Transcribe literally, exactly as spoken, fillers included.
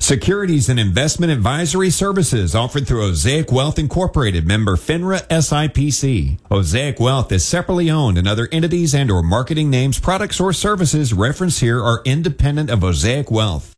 Securities and investment advisory services offered through Osaic Wealth Incorporated, member FINRA S I P C. Osaic Wealth is separately owned, and other entities and or marketing names, products, or services referenced here are independent of Osaic Wealth.